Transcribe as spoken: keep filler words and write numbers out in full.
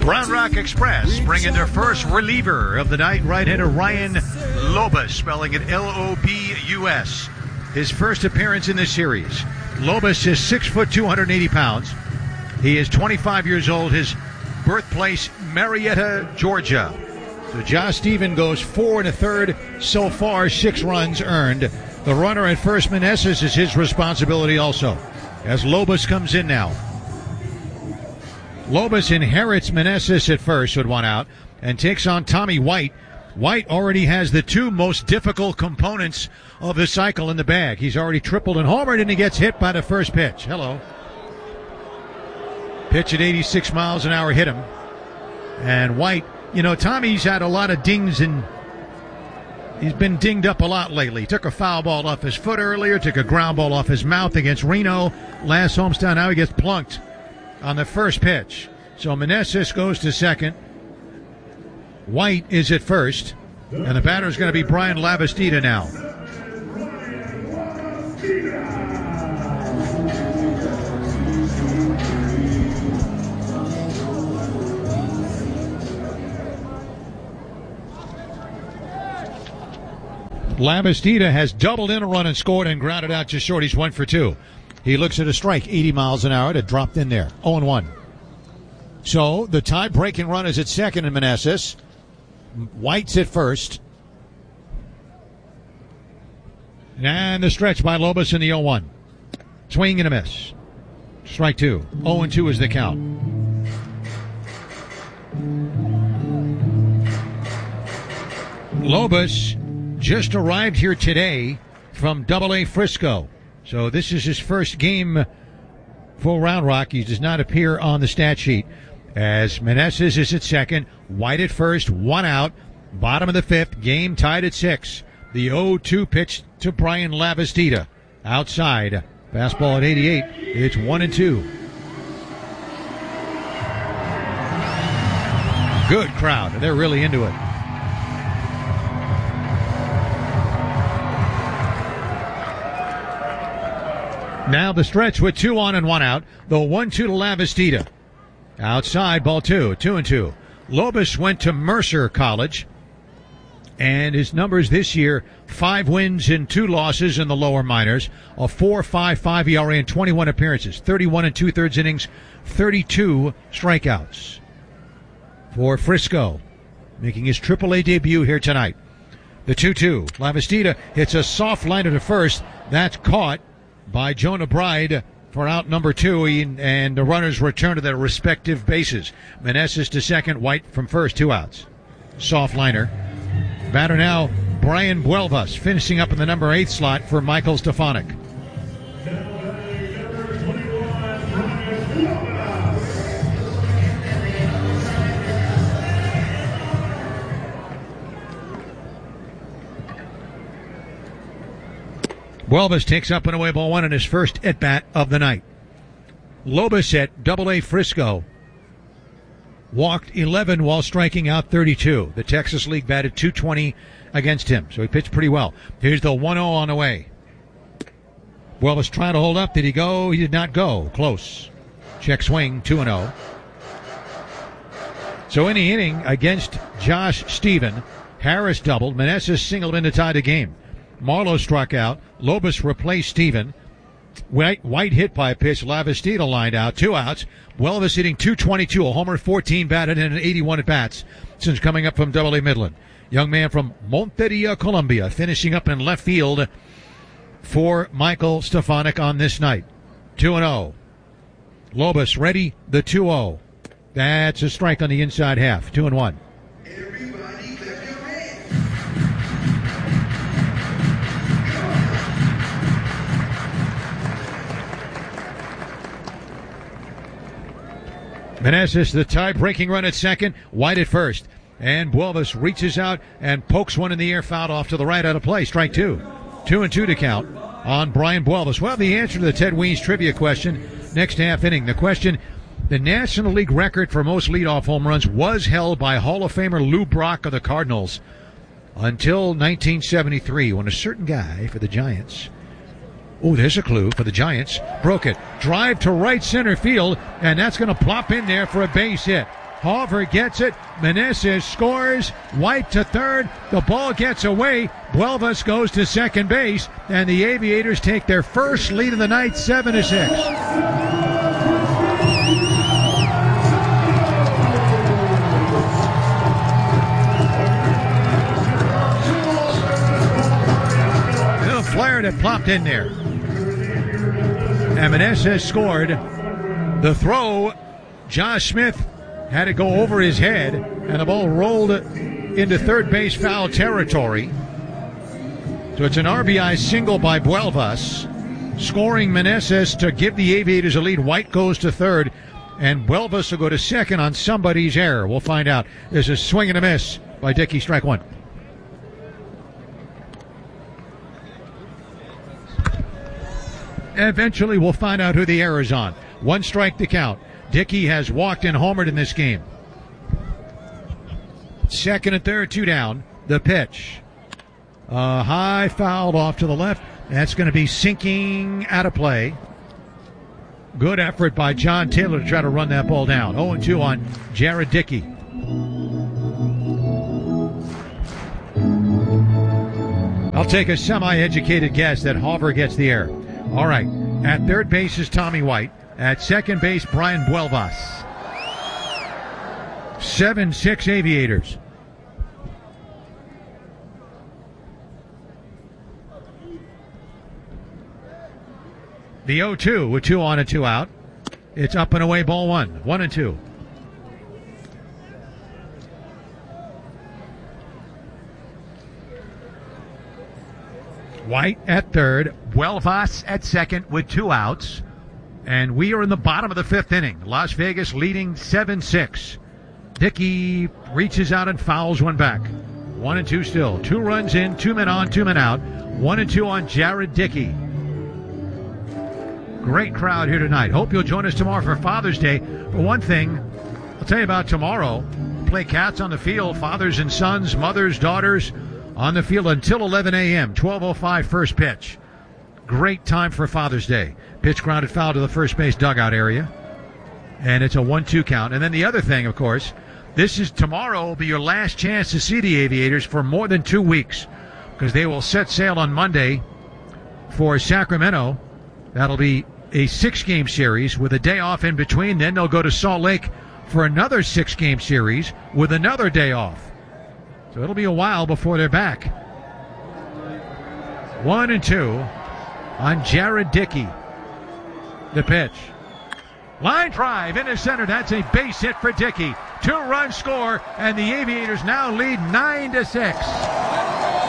Round Rock Express bringing their first reliever of the night, right-hander Ryan Lobus, spelling it L O B U S. His first appearance in this series. Lobus is six foot two hundred eighty pounds. He is twenty-five years old. His birthplace, Marietta, Georgia. So Josh Stephen goes four and a third so far, six runs earned. The runner at first, Meneses, is his responsibility also, as Lobus comes in now. Lobus inherits Meneses at first with one out and takes on Tommy White. White already has the two most difficult components of the cycle in the bag. He's already tripled and homered, and he gets hit by the first pitch. Hello. Pitch at eighty-six miles an hour hit him. And White, you know, Tommy's had a lot of dings, and he's been dinged up a lot lately. Took a foul ball off his foot earlier, took a ground ball off his mouth against Reno last homestand. Now he gets plunked on the first pitch. So Meneses goes to second. White is at first. And the batter is going to be Brian Lavastida now. Lavastida has doubled in a run and scored and grounded out just short. He's one for two. He looks at a strike, eighty miles an hour, that dropped in there. oh and one. So the tie-breaking run is at second in Meneses. White's at first. And the stretch by Lobus in the oh one. Swing and a miss. Strike two. oh and two is the count. Lobus just arrived here today from Double A Frisco. So this is his first game for Round Rock. He does not appear on the stat sheet. As Meneses is at second, White at first, one out, bottom of the fifth, game tied at six. The oh two pitch to Brian Lavastida. Outside, fastball at eighty-eight. It's one and two. Good crowd. They're really into it. Now the stretch with two on and one out. The one two to Lavastida. Outside, ball two, two and two. Lobus went to Mercer College, and his numbers this year, five wins and two losses in the lower minors, a four point five five E R A and twenty-one appearances, thirty-one and two-thirds innings, thirty-two strikeouts. For Frisco, making his triple A debut here tonight. The two two. Lavastida hits a soft liner to first. That's caught by Jonah Bride for out number two, and the runners return to their respective bases. Meneses to second, White from first, two outs. Soft liner. Batter now, Brian Buelvas, finishing up in the number eight slot for Michael Stefanik. Buelvas takes up and away ball one in his first at-bat of the night. Lobus at Double A Frisco walked eleven while striking out thirty-two. The Texas League batted two twenty against him, so he pitched pretty well. Here's the one oh on the way. Buelvas trying to hold up. Did he go? He did not go. Close. Check swing, two and oh. So in the inning against Josh Stephen, Harris doubled. Meneses singled in to tie the game. Marlowe struck out. Lobus replaced Stephen. White, White hit by a pitch. Lavastida lined out. Two outs. Buelvas hitting two twenty-two, a homer, fourteen batted, and an eighty-one at bats since coming up from Double A Midland. Young man from Monteria, Colombia, finishing up in left field for Michael Stefanik on this night. two and oh. Lobus ready, the two oh. That's a strike on the inside half. two and one. Meneses, the tie-breaking run at second, White at first. And Buelvas reaches out and pokes one in the air, fouled off to the right out of play. Strike two. Two and two to count on Brian Buelvas. Well, the answer to the Ted Weens trivia question next half inning. The question, the National League record for most leadoff home runs was held by Hall of Famer Lou Brock of the Cardinals until nineteen seventy-three, when a certain guy for the Giants, oh, there's a clue for the Giants, broke it. Drive to right center field, and that's going to plop in there for a base hit. Hauver gets it. Meneses scores. White to third. The ball gets away. Buelvas goes to second base, and the Aviators take their first lead of the night, seven to six. Little flare that plopped in there. And Meneses scored. The throw, Josh Smith had to go over his head, and the ball rolled into third base foul territory. So it's an R B I single by Buelvas, scoring Meneses to give the Aviators a lead. White goes to third, and Buelvas will go to second on somebody's error. We'll find out. There's a swing and a miss by Dickey, strike one. Eventually, we'll find out who the error is on. One strike to count. Dickey has walked and homered in this game. Second and third, two down. The pitch. Uh, high fouled off to the left. That's going to be sinking out of play. Good effort by John Taylor to try to run that ball down. oh and two on Jared Dickey. I'll take a semi-educated guess that Hauver gets the error. All right. At third base is Tommy White. At second base, Brian Buelvas. seven six Aviators. The oh two with two on and two out. It's up and away, ball one. One and two. White at third. Buelvas at second with two outs. And we are in the bottom of the fifth inning. Las Vegas leading seven six. Dickey reaches out and fouls one back. One and two still. Two runs in, two men on, two men out. One and two on Jared Dickey. Great crowd here tonight. Hope you'll join us tomorrow for Father's Day. For one thing, I'll tell you about tomorrow. Play cats on the field, fathers and sons, mothers, daughters on the field until eleven a.m. twelve oh five first pitch. Great time for Father's Day. Pitch grounded foul to the first base dugout area. And it's a one two count. And then the other thing, of course, this is tomorrow will be your last chance to see the Aviators for more than two weeks because they will set sail on Monday for Sacramento. That'll be a six-game series with a day off in between. Then they'll go to Salt Lake for another six-game series with another day off. So it'll be a while before they're back. One and two on Jared Dickey. The pitch. Line drive into center. That's a base hit for Dickey. Two-run score, and the Aviators now lead nine to six.